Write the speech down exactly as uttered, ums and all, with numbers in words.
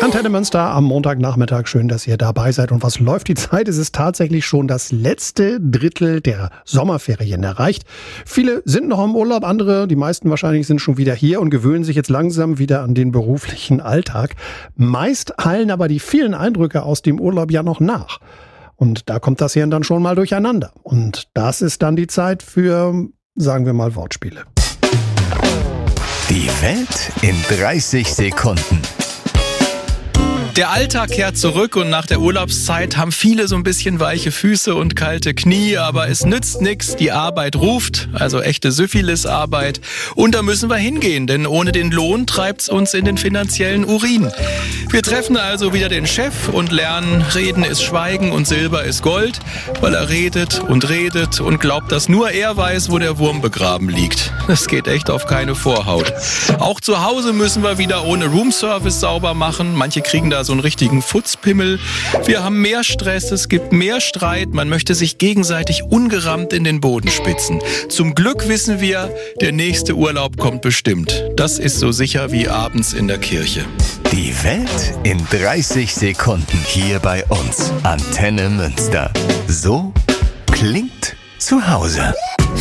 Antenne Münster am Montagnachmittag. Schön, dass ihr dabei seid. Und was läuft die Zeit? Es ist tatsächlich schon das letzte Drittel der Sommerferien erreicht. Viele sind noch im Urlaub, andere, die meisten wahrscheinlich, sind schon wieder hier und gewöhnen sich jetzt langsam wieder an den beruflichen Alltag. Meist hallen aber die vielen Eindrücke aus dem Urlaub ja noch nach. Und da kommt das Hirn dann schon mal durcheinander. Und das ist dann die Zeit für, sagen wir mal, Wortspiele. Die Welt in dreißig Sekunden. Der Alltag kehrt zurück und nach der Urlaubszeit haben viele so ein bisschen weiche Füße und kalte Knie, aber es nützt nichts, die Arbeit ruft, also echte Syphilis-Arbeit. Und da müssen wir hingehen, denn ohne den Lohn treibt's uns in den finanziellen Urin. Wir treffen also wieder den Chef und lernen, Reden ist Schweigen und Silber ist Gold, weil er redet und redet und glaubt, dass nur er weiß, wo der Wurm begraben liegt. Das geht echt auf keine Vorhaut. Auch zu Hause müssen wir wieder ohne Roomservice sauber machen. Manche kriegen da so einen richtigen Futzpimmel. Wir haben mehr Stress, es gibt mehr Streit, man möchte sich gegenseitig ungerammt in den Boden spitzen. Zum Glück wissen wir, der nächste Urlaub kommt bestimmt. Das ist so sicher wie abends in der Kirche. Die Welt in dreißig Sekunden hier bei uns. Antenne Münster. So klingt zu Hause.